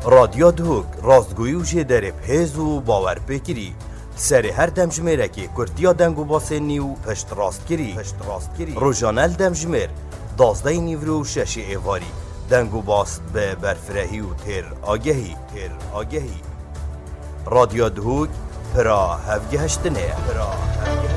رادیو دهوک راستگویی و جدر بهز و باور بکری سر هر دمجمره که کردیا دنگو باسنی و پشت راست کری روزانل دمجمر 12 نیورو و 6 ایواری دنگو باست به برفرهی و تر آگهی رادیو دهوک پرا هفگهشتنه